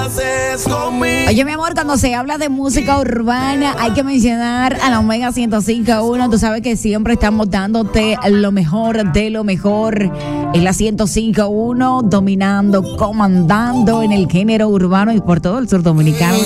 haces conmigo. Oye, mi amor, cuando se habla de música urbana, hay que mencionar a la Omega 105.1. Tú sabes que siempre estamos dándote lo mejor de lo mejor. Es la 105.1, dominando, comandando en el género urbano y por todo el sur dominicano.